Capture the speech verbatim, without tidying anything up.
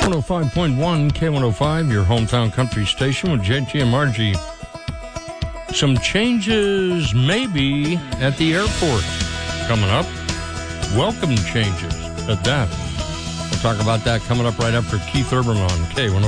one oh five point one, K one oh five, your hometown country station with J T and Margie. Some changes maybe at the airport coming up. Welcome changes at that. We'll talk about that coming up right after Keith Urban on K one oh five.